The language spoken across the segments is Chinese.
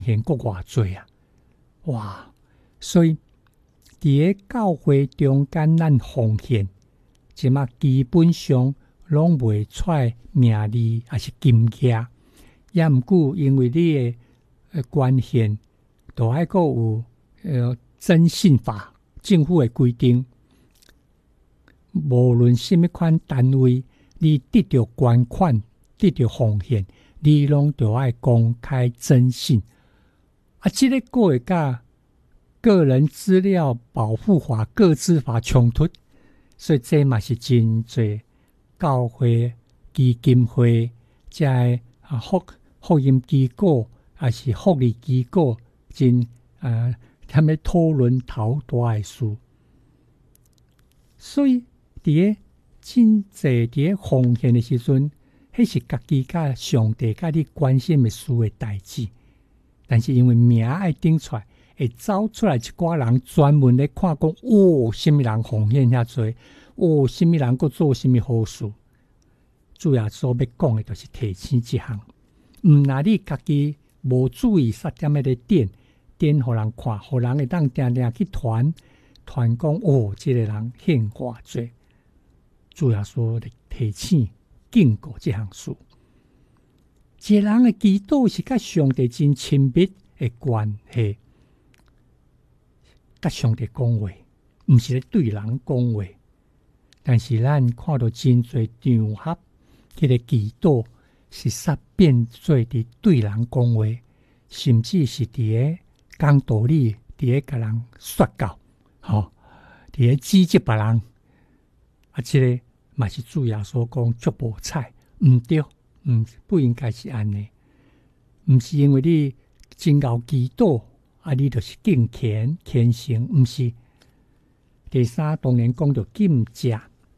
献国偌济啊！哇！所以伫个教会中间，咱奉献，即马基本上拢袂出名利，还是金额。也毋过，因为你的捐献，都还阁有征信法，政府的规定，无论什么款单位，你得到捐款、得到奉献，你拢就要公开征信。这个个会甲个人资料保护法、个资法冲突，所以这嘛是真侪教会、基金会、这福音机构，还是福利机构，真他们讨论头大的事。所以伫个真侪伫个奉献的时阵，迄是家己甲上帝甲你关心的事的代志。但是因为名爱顶出来，会走出来一寡人专门咧看讲，什么人奉献遐多，什么人佫做什么好事。主要所要讲的就是提醒这项。若你家己无注意煞点咧点互人看，互人会当定定去传讲这个人献偌济。主要说的提醒警告这项事。一个人的祈祷是甲上帝真亲密的关系，甲上帝讲话，毋是咧对人讲话。但是咱看到真侪场合，迄个祈祷是煞变做伫对人讲话，甚至是伫个讲道理，伫个甲人说教，伫个指责别人。这个嘛是主耶稣讲足无彩，毋对，不应该是安尼。毋是因为你真够祈祷，你就是敬虔诚，毋是。第三，当然讲到禁食，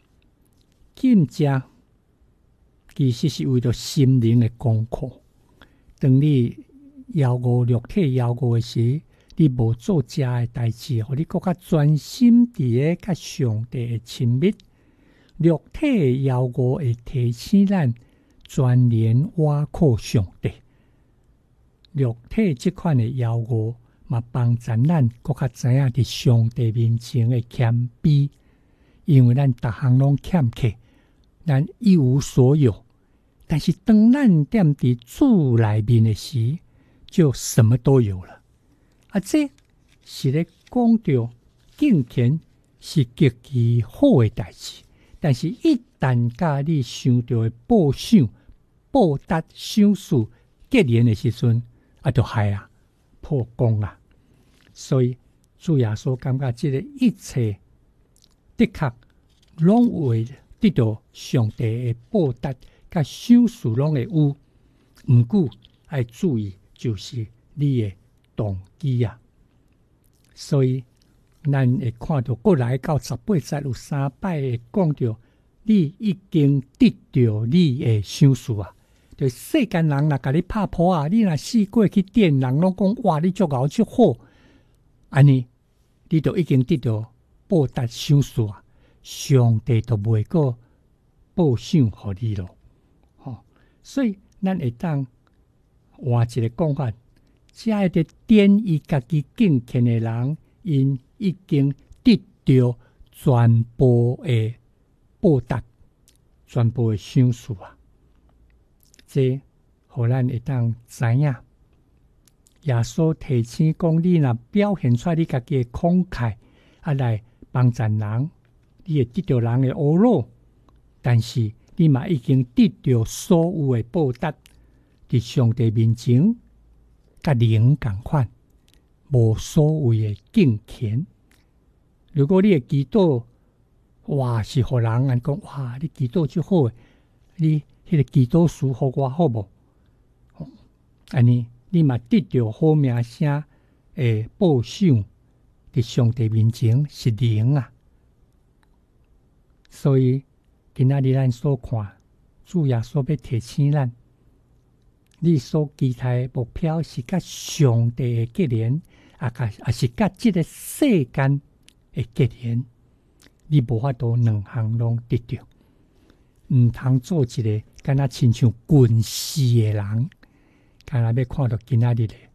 其实是为了心灵的功课。当你肉体的时，你无做食的代志，互你更加专心伫个甲上帝的亲密。肉体的妖物会提醒咱专连倚靠上帝。肉体这款的妖物嘛，帮助咱更加知影伫上帝面前的谦卑，因为咱逐项拢欠缺，咱一无所有。但是当咱踮伫主内面的时，就什么都有了。这是咧讲到敬虔是极其好的代志。但是，一旦甲你想到的报赏、报答、赏赐结连的时阵，就害破功啊！所以主耶稣感觉这个一切的确拢会得到上帝的报答，甲赏赐拢会有。毋过要注意，就是你的动机啊！所以咱会看到过来到18节有3摆会讲到，你已经得到你的赏赐啊！就世间人若甲你拍破啊，你若试过去电人拢讲哇，你足够足好，安尼你就已经得到报答赏赐啊！上帝都袂个报赏互你咯，所以咱会当换一个讲法，这个点伊家己敬虔的人，因已经得到全部的报答，全部的赏赐啊！这互咱会当知影，耶稣提醒讲，你若表现出你家己的慷慨，来帮助人，你会得到人的侮辱，但是你嘛已经得到所有的报答，伫上帝面前，甲灵同款，无所谓的敬虔。如果你的祈祷，是互人讲，你祈祷就好，你迄个祈祷书互我好无？安尼，你嘛得到好名声的报赏，伫上帝面前是灵啊！所以今仔日咱所看，主耶稣要提醒咱，你所期待的目标是甲上帝的结连，也是甲这个世间的结连。你无法度两项拢得到，毋通做一个敢若亲像军事的人，敢若要看到今仔日的